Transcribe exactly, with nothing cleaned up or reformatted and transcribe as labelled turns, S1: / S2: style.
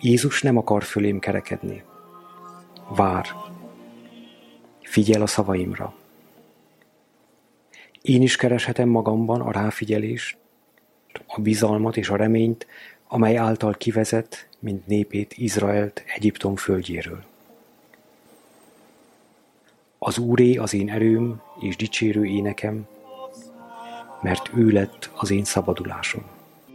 S1: Jézus nem akar fölém kerekedni. Vár. Figyel a szavaimra. Én is kereshetem magamban a ráfigyelést, a bizalmat és a reményt, amely által kivezet, mint népét, Izraelt Egyiptom földjéről. Az Úré az én erőm és dicsérő énekem, mert ő lett az én szabadulásom.